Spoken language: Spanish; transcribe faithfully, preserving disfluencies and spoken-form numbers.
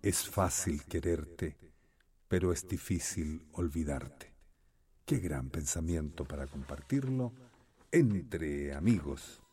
Es fácil quererte, pero es difícil olvidarte. Qué gran pensamiento para compartirlo entre amigos.